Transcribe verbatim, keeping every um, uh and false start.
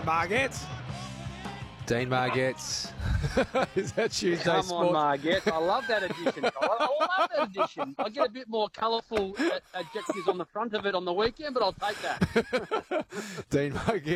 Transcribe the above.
Margate. Dean Margate. Is that Tuesday Come Sport? on, Margate. I love that edition. I love that edition. I get a bit more colourful adjectives on the front of it on the weekend, but I'll take that. Dean Margate.